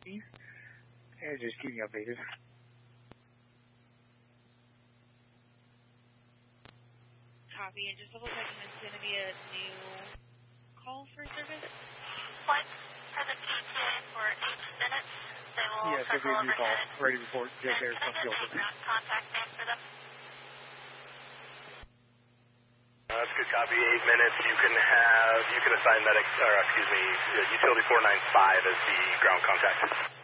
and just keep me updated. Copy, and just double checking it's going to be a new call for service. Flight for the TTA for 8 minutes. They will yes, it'll be a new call. Ready to report. Just there. Can I get a contact name for them? That's good copy. 8 minutes. You can assign medic, or excuse me, utility 495 as the ground contact.